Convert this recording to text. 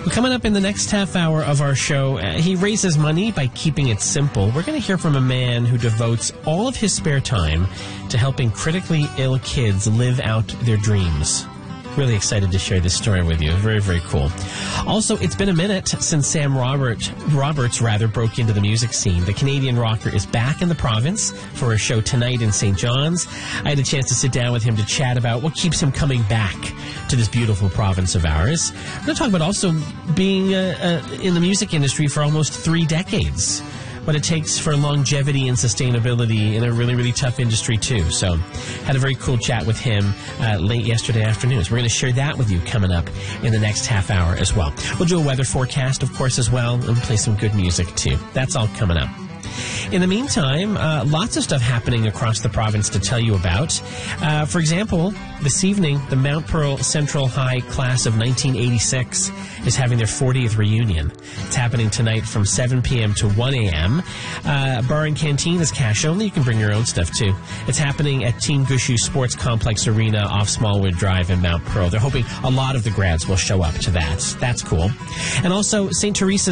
Well, coming up in the next half hour of our show, he raises money by keeping it simple. We're going to hear from a man who devotes all of his spare time to helping critically ill kids live out their dreams. Really excited to share this story with you. Very, very cool. Also, it's been a minute since Sam Roberts broke into the music scene. The Canadian rocker is back in the province for a show tonight in St. John's. I had a chance to sit down with him to chat about what keeps him coming back to this beautiful province of ours. We're going to talk about also being in the music industry for almost 3 decades. What it takes for longevity and sustainability in a really, really tough industry, too. So, had a very cool chat with him late yesterday afternoon. So we're going to share that with you coming up in the next half hour as well. We'll do a weather forecast, of course, as well, and play some good music, too. That's all coming up. In the meantime, lots of stuff happening across the province to tell you about. For example, this evening, the Mount Pearl Central High class of 1986 is having their 40th reunion. It's happening tonight from 7 p.m. to 1 a.m. Bar and canteen is cash only. You can bring your own stuff, too. It's happening at Team Gushu Sports Complex Arena off Smallwood Drive in Mount Pearl. They're hoping a lot of the grads will show up to that. That's cool. And also, St. Teresa's